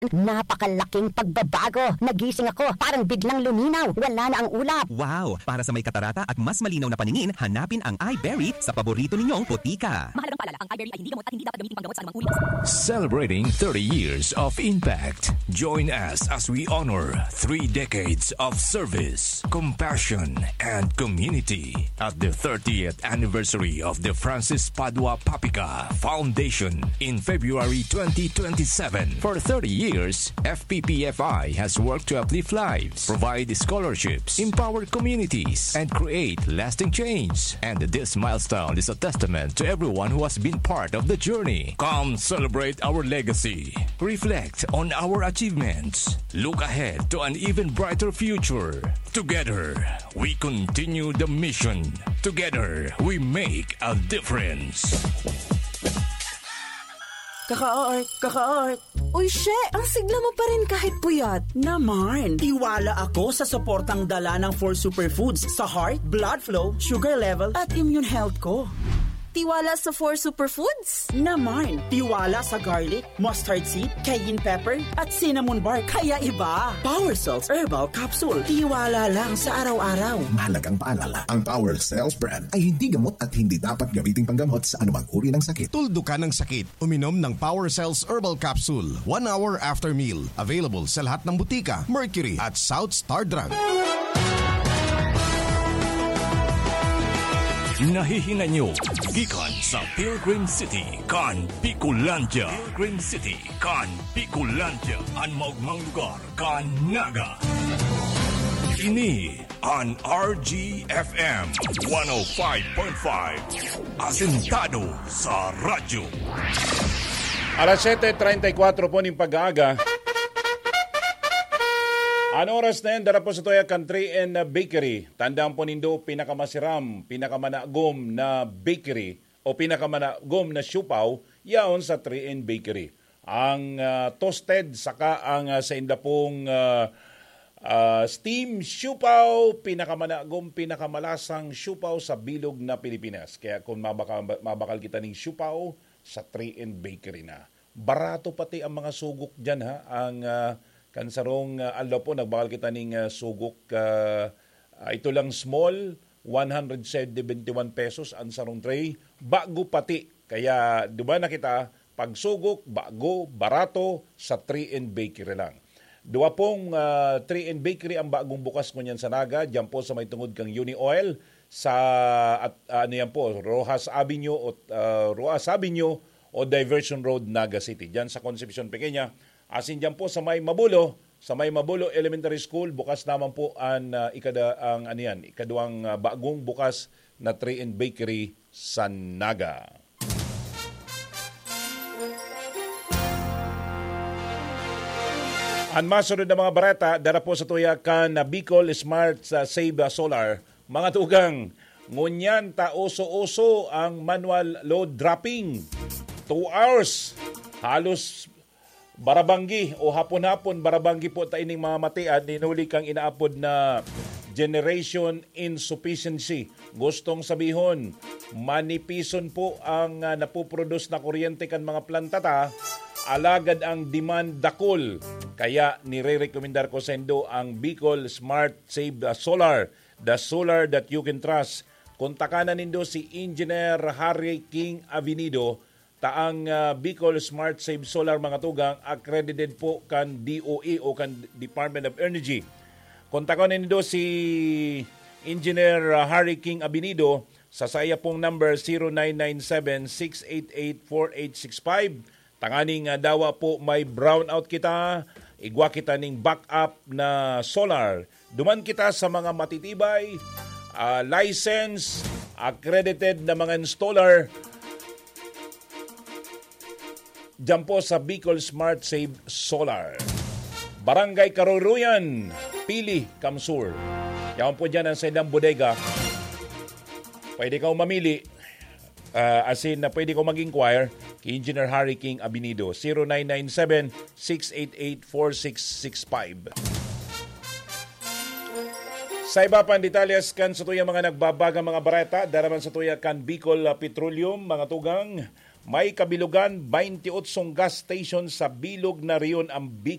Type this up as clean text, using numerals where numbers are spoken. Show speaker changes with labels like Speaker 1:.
Speaker 1: Napakalaking pagbabago. Nagising ako, parang biglang luminaw. Wala na ang ulap.
Speaker 2: Wow! Para sa may katarata at mas malinaw na paningin, hanapin ang iBerry sa paborito ninyong putika.
Speaker 3: Mahalagang paalala, ang iBerry ay hindi gamot at hindi dapat gamitin panggamot sa anumang uri.
Speaker 4: Celebrating 30 years of impact. Join us as we honor 3 decades of service, compassion, and community at the 30th anniversary of the Francis Padua Papica Foundation in February 2027. For 30 years, FPPFI has worked to uplift lives, provide scholarships, empower communities, and create lasting change. And this milestone is a testament to everyone who has been part of the journey. Come celebrate our legacy, reflect on our achievements, look ahead to an even brighter future. Together, we continue the mission. Together, we make a difference.
Speaker 5: Kaka-art.
Speaker 6: Uy, she, ang sigla mo pa rin kahit puyat.
Speaker 5: Naman, tiwala ako sa suportang dala ng 4 superfoods sa heart, blood flow, sugar level, at immune health ko.
Speaker 6: Tiwala sa 4 superfoods?
Speaker 5: Naman, tiwala sa garlic, mustard seed, cayenne pepper, at cinnamon bark. Kaya iba. Power Cells Herbal Capsule. Tiwala lang sa araw-araw.
Speaker 7: Mahalagang paalala, ang Power Cells brand ay hindi gamot at hindi dapat gamiting panggamot sa anumang uri ng sakit.
Speaker 8: Tuldo ka ng sakit, uminom ng Power Cells Herbal Capsule 1 hour after meal. Available sa lahat ng butika, Mercury at South Star Drug.
Speaker 4: Nahihina nyo, gikan sa Pilgrim City, kan Bicolandia. Pilgrim City, kan Bicolandia. Ang maugmang lugar, kan Naga. Ini ang RGFM 105.5. Asentado sa radyo.
Speaker 9: Alas 7:34 po ng pag-aaga. Ano oras na yan? Dara po sa Toya Country and Bakery. Tandaan po nindo, pinakamasiram, pinakamanagom na bakery o pinakamanagom na siupaw, yaon sa 3N Bakery. Ang toasted, saka ang sa inda pong steam siupaw, pinakamanagom, pinakamalasang siupaw sa bilog na Pilipinas. Kaya kung mabakal kita ng siupaw, sa 3N Bakery na. Barato pati ang mga sugok dyan ha. Ang kansarong alaw po, nagbakal kita ng sugok. Ito lang small, 171 pesos ang sarong tray. Bago pati. Kaya di ba nakita, pag sugok, bago, barato sa 3N Bakery lang. Dua pong 3N Bakery ang bagong bukas ko niyan sa Naga. Diyan po sa may tungod kang Uni Oil sa ano yan po, Rojas Avenue o Diversion Road, Naga City. Diyan sa Concepcion Pequeña. Asin dyan po sa may Mabulo Elementary School, bukas naman po ang ikaduang bagong bukas na 3N Bakery sa Naga. Ang masunod na mga barata, dara po sa tuyakan na Bicol Smart Save Solar. Mga tugang, ngunyan uso-uso ang manual load dropping. 2 hours. Halos barabanggi o hapon-hapon barabanggi po ta ining mga matiad, ninuli kang inaapod na generation insufficiency. Gustong sabihon, manipison po ang napuproduce na kuryente kan mga planta ta, alagad ang demand dakol. Kaya nire-recommendar ko sa indo ang Bicol Smart Save Solar, the solar that you can trust. Kontakanan nindo si Engineer Harry King Avenido, taang Bicol Smart Save Solar mga tugang, accredited po kan DOE o kan Department of Energy. Kontakan nindo si Engineer Harry King Abinido sa saya pong number 0997-688-4865. Tanganing dawa po may brownout kita, igwa kita ning backup na solar. Duman kita sa mga matitibay, license, accredited na mga installer, diyan po sa Bicol Smart Save Solar. Barangay Karuruyan, Pili, Kamsur. Yan po dyan ang silang bodega. Pwede kang mamili. Pwede kang mag-inquire kay Engineer Harry King Abinido. 0997-688-4665. Sa iba pang detalyas kan sa tuyang mga nagbabagang mga barata, daraman sa tuyang kan Bicol Petroleum, mga tugang, may kabilugan 28 gas station sa bilog na riyon ang Bicol